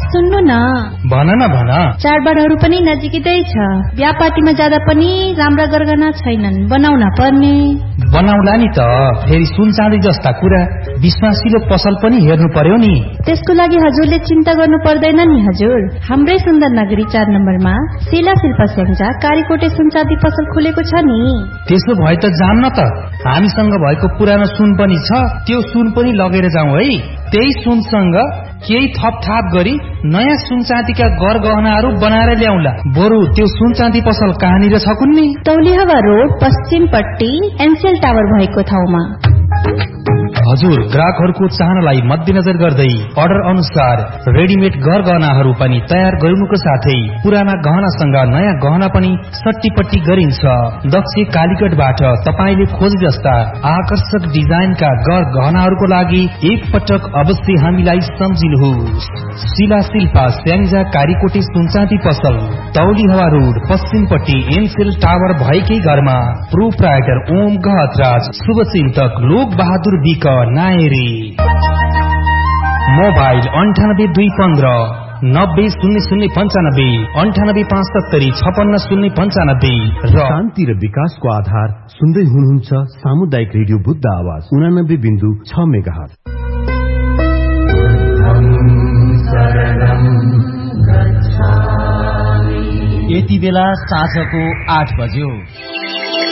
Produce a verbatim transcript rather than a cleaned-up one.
सुन्नु न। भन न भन। चाडबाडहरू पनि नजिकै छ। बिहा पार्टीमा जाँदा पनि राम्रा गरगहना छैनन्, बनाउन पर्ने। बनाउला नि त, फेरि सुन चाँदी जस्ता कुरा विश्वासिलो पसल पनि हेर्नु पर्यो नि। त्यसको लागि हजुरले चिन्ता गर्नु पर्दैन नि हजुर। हाम्रै सुन्दर नगरी चार नम्बरमा शिला शिल्प स्याङ्जा कालीकोटे सुन चाँदी पसल खोलेको छ नि। त्यसो भए त जान्न त, हामीसँग भएको पुरानो सुन पनि छ, त्यो सुन पनि लगेर जाउँ है। त्यही सुनसँग केही थपथाप गरी नयाँ सुन चाँदीका गर गहनाहरू बनाएर ल्याउला। बरु त्यो सुन चाँदी पसल कहाँनिर छ कुन्नी? तौलिहवा रोड पश्चिमपट्टि एनसेल टावर भएको ठाउँमा। हजुर, ग्राहकहरूको चाहनालाई मध्यनजर गर्दै अर्डर अनुसार रेडिमेड गर गहनाहरू पनि तयार गरिनुको साथै पुराना गहनासँग नयाँ गहना पनि सट्टीपट्टी गरिन्छ। दक्ष कालीगढबाट तपाईले खोजे जस्ता आकर्षक डिजाइनका गर गहनाहरूको लागि एक पटक अवश्य हामीलाई सम्झिनुहोस्। शिला शिल्पा स्याङ्जा कालीकोटे सुनचाँदी पसल, तौलिहवा रोड पश्चिमपट्टि एनसेल टावर भएकै घरमा। प्रोप्राइटर ओम गहतराज, शुभचिन्तक लोक बहादुर विक नायरी। मोबाइल अन्ठानब्बे दुई पन्ध्र नब्बे शून्य शून्य पञ्चानब्बे अन्ठानब्बे पाँच सत्तरी छपन्न शून्य पञ्चानब्बे। र शान्ति र विकासको आधार सुन्दै हुनुहुन्छ सामुदायिक रेडियो बुद्ध आवाज उनानब्बे बिन्दु छ मेगाहर्ज। यति बेला साँझको आठ बज्यो।